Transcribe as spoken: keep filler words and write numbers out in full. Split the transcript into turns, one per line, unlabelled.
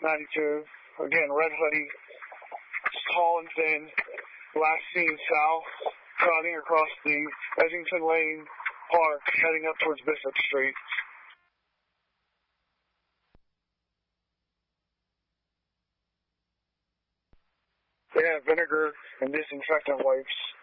ninety-two. Again, red hoodie, tall and thin, last seen south, trotting across the Edgington Lane Park, heading up towards Bishop Street. They have vinegar and disinfectant wipes